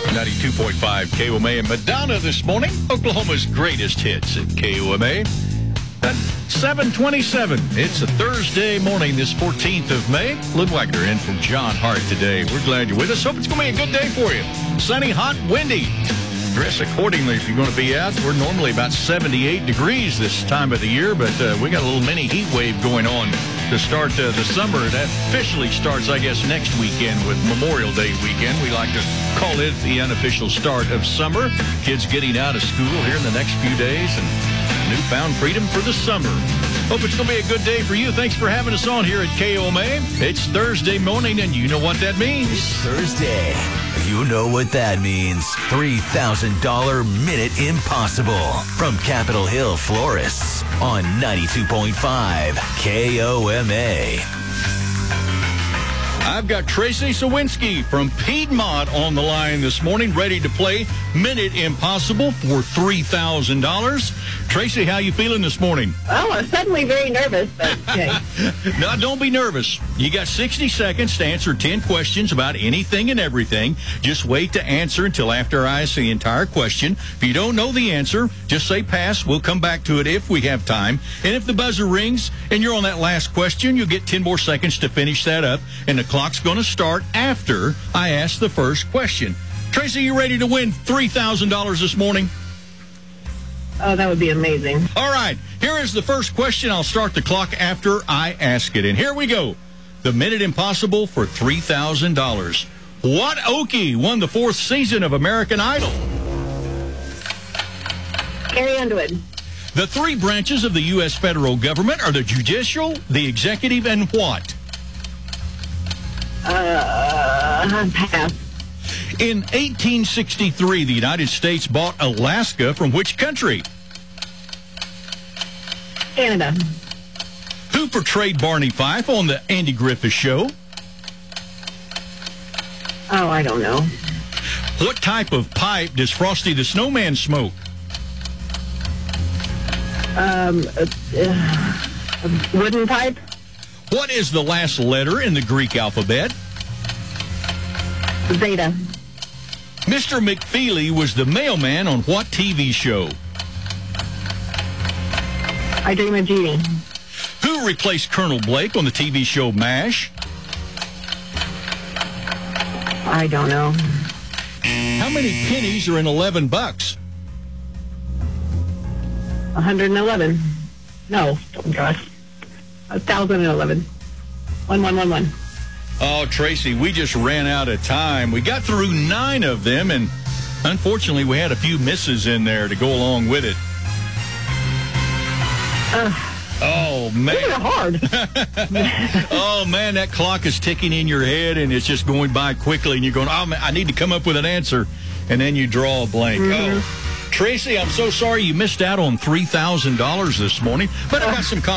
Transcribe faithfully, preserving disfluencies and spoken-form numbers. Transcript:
ninety-two point five K O M A and Madonna this morning. Oklahoma's greatest hits at K O M A. At seven twenty-seven, it's a Thursday morning, this fourteenth of May. Lynn Wagner in from John Hart today. We're glad you're with us. Hope it's going to be a good day for you. Sunny, hot, windy. Dress accordingly if you're going to be out. We're normally about seventy-eight degrees this time of the year, but uh, we got a little mini heat wave going on to start uh, the summer. That officially starts, I guess, next weekend with Memorial Day weekend. We like to call it the unofficial start of summer. Kids getting out of school here in the next few days and newfound freedom for the summer. Hope it's going to be a good day for you. Thanks for having us on here at K O M A. It's Thursday morning, and you know what that means. It's Thursday. You know what that means. three thousand dollars Minute Impossible from Capitol Hill Florists on ninety-two point five K O M A. I've got Tracy Sawinski from Piedmont on the line this morning, ready to play Minute Impossible for three thousand dollars. Tracy, how you feeling this morning? Oh, I'm suddenly very nervous, but okay. No, don't be nervous. You got sixty seconds to answer ten questions about anything and everything. Just wait to answer until after I ask the entire question. If you don't know the answer, just say pass. We'll come back to it if we have time. And if the buzzer rings and you're on that last question, you'll get ten more seconds to finish that up. And the clock's going to start after I ask the first question. Tracy, you ready to win three thousand dollars this morning? Oh, that would be amazing. All right, here is the first question. I'll start the clock after I ask it. And here we go. The Minute Impossible for three thousand dollars. What Okie won the fourth season of American Idol? Carrie Underwood. The three branches of the U S federal government are the judicial, the executive, and what? Uh, pass. In eighteen sixty-three, the United States bought Alaska from which country? Canada. Who portrayed Barney Fife on the Andy Griffith Show? Oh, I don't know. What type of pipe does Frosty the Snowman smoke? Um, uh, uh, a wooden pipe. What is the last letter in the Greek alphabet? Zeta. Mister McFeely was the mailman on what T V show? I Dream of Jeannie. Who replaced Colonel Blake on the T V show MASH? I don't know. How many pennies are in eleven bucks? one hundred eleven. No. Oh, gosh. one thousand eleven. one one one one. Oh, Tracy, we just ran out of time. We got through nine of them, and unfortunately, we had a few misses in there to go along with it. Uh, oh, man. These are hard. Oh, man, that clock is ticking in your head, and it's just going by quickly, and you're going, oh, man, I need to come up with an answer, and then you draw a blank. Mm-hmm. Oh, Tracy, I'm so sorry you missed out on three thousand dollars this morning, but I got some